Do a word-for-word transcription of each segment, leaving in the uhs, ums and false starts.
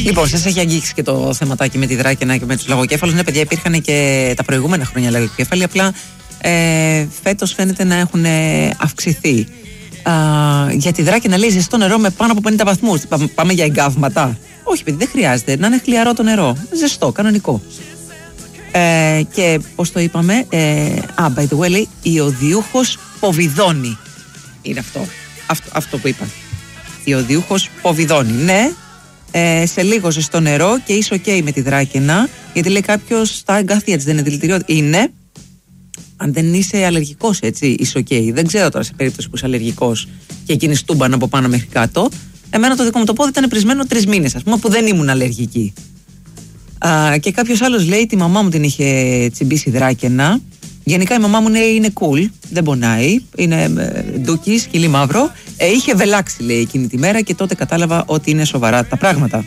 Λοιπόν, σας έχει αγγίξει και το θεματάκι με τη Δράκαινα και με τους λαγοκέφαλους. Ναι, παιδιά, υπήρχαν και τα προηγούμενα χρόνια λαγοκέφαλοι. Απλά ε, φέτος φαίνεται να έχουν αυξηθεί. Α, για τη Δράκαινα λέει ζεστό νερό με πάνω από πενήντα βαθμούς. Πάμε για εγκάβματα? Όχι, παιδί, δεν χρειάζεται. Να είναι χλιαρό το νερό. Ζεστό, κανονικό. Ε, και πώς το είπαμε, ε, α, by the way, λέει ιωδιούχος Ποβιδώνη. Είναι αυτό. Αυτό, αυτό που είπα. Ιωδιούχος Ποβιδώνη. Ναι, ε, σε λίγο ζεστό νερό και είσαι ok με τη Δράκαινα. Γιατί λέει κάποιος στα εγκάθια της δεν είναι δηλητηριό. Είναι. Αν δεν είσαι αλλεργικός, έτσι, είσαι ok. Δεν ξέρω τώρα σε περίπτωση που είσαι αλλεργικός και εκείνη τούμπαν από πάνω μέχρι κάτω. Εμένα το δικό μου το πόδι ήταν πρισμένο τρεις μήνες, ας πούμε, που δεν ήμουν αλλεργική. Α, και κάποιος άλλος λέει τη μαμά μου την είχε τσιμπήσει Δράκαινα. Γενικά η μαμά μου λέει είναι cool, δεν πονάει, είναι ε, ντούκι, σκυλί μαύρο. Ε, είχε βελάξει, λέει, εκείνη τη μέρα και τότε κατάλαβα ότι είναι σοβαρά τα πράγματα.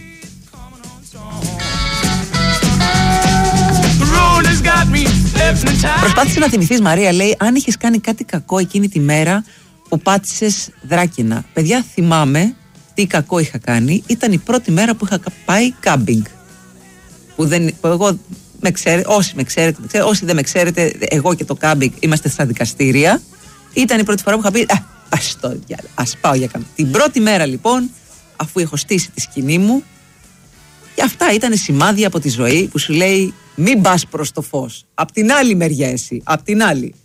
Προσπάθησε να θυμηθείς, Μαρία, λέει, αν είχες κάνει κάτι κακό εκείνη τη μέρα που πάτησες Δράκαινα. Παιδιά, θυμάμαι τι κακό είχα κάνει. Ήταν η πρώτη μέρα που είχα πάει κάμπινγκ. Που, δεν, που εγώ με ξέρετε, όσοι με ξέρετε, με ξέρετε, όσοι δεν με ξέρετε, εγώ και το κάμπινγκ είμαστε στα δικαστήρια. Ήταν η πρώτη φορά που είχα πει Α, ας, το, ας πάω για κάμπινγκ. Την πρώτη μέρα λοιπόν, αφού έχω στήσει τη σκηνή μου, και αυτά ήταν σημάδια από τη ζωή που σου λέει μην πας προς το φως. Απ' την άλλη μεριά εσύ, απ' την άλλη.